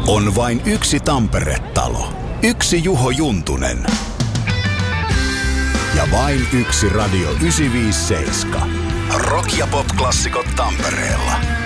On vain yksi Tampere-talo, yksi Juho Juntunen ja vain yksi Radio 957. Rock- ja pop-klassikot Tampereella.